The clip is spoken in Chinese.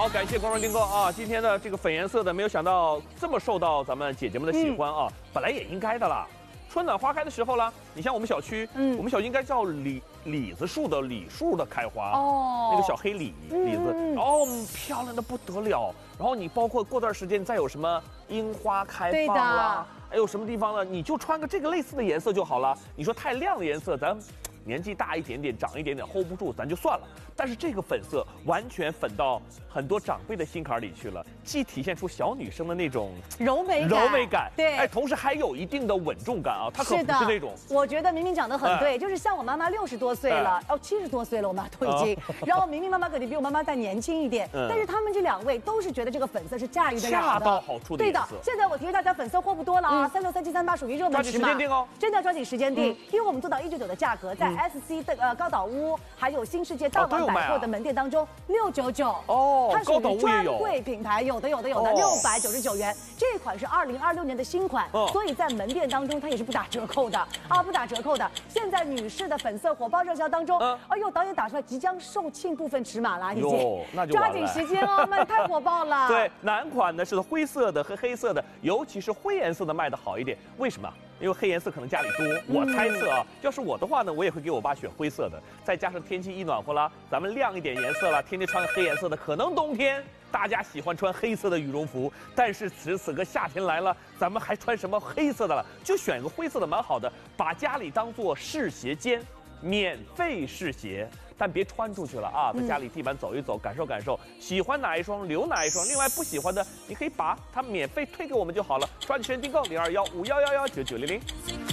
好，感谢观众订购啊！今天的这个粉颜色的，没有想到这么受到咱们姐姐们的喜欢啊！本来也应该的啦。春暖花开的时候了，你像我们小区，我们小区应该叫李子树的李树的开花哦，那个小黑李子，哦，漂亮的不得了。然后你包括过段时间再有什么樱花开放啦，还有什么地方呢？你就穿个这个类似的颜色就好了。你说太亮的颜色，咱年纪大一点点，长一点点 hold 不住，咱就算了。但是这个粉色完全粉到很多长辈的心坎里去了，既体现出小女生的那种柔美感， 对， 哎，同时还有一定的稳重感啊。它可不是那种。 我觉得明明讲得很对，就是像我妈妈60多岁了，哦70多岁了，我妈都已经。然后明明妈妈肯定比我妈妈再年轻一点，但是他们这2位都是觉得这个粉色是驾驭得了的， 恰到好处的颜色。 对的，现在我提示大家，粉色货不多了啊，363738属于热门尺码， 抓紧时间定哦， 真的要抓紧时间定，因为我们做到199的价格，在 SC 的高岛屋还有新世界大王百货的门店当中699哦，它属于专柜品牌，有的699元，这款是2026年的新款，所以在门店当中它也是不打折扣的啊，不打折扣的。现在女士的粉色火爆热销当中，哎呦，导演打出来即将售罄部分尺码了，已经， 那就抓紧时间哦，卖太火爆了。 对，男款呢是灰色的和黑色的，尤其是灰颜色的卖的好一点，为什么？因为黑颜色可能家里多，我猜测啊，要是我的话呢，我也会给我爸选灰色的。再加上天气一暖和了，咱们亮一点颜色了，天天穿个黑颜色的，可能冬天大家喜欢穿黑色的羽绒服，但是此时此刻夏天来了，咱们还穿什么黑色的了？就选个灰色的蛮好的，把家里当做试鞋间，免费试鞋。但别穿出去了啊，在家里地板走一走，感受感受，喜欢哪一双留哪一双，另外不喜欢的你可以把它免费退给我们就好了。抓紧时间订购021511199900。